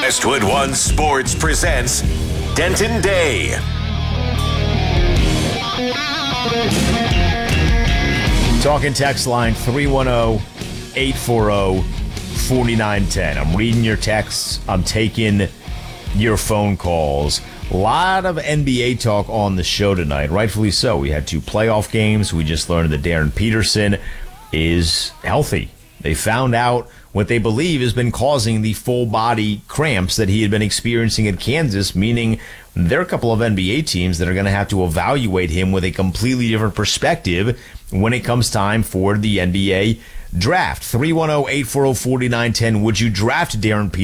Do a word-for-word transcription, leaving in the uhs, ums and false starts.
Westwood One Sports presents Denton Day. Talking text line three one zero, eight four zero, four nine one zero. I'm reading your texts. I'm taking your phone calls. A lot of N B A talk on the show tonight, rightfully so. We had two playoff games. We just learned that Darren Peterson is healthy. They found out what they believe has been causing the full body cramps that he had been experiencing at Kansas, meaning there are a couple of N B A teams that are going to have to evaluate him with a completely different perspective when it comes time for the N B A draft. three one zero, eight four zero, four nine one zero. Would you draft Darren Peterson?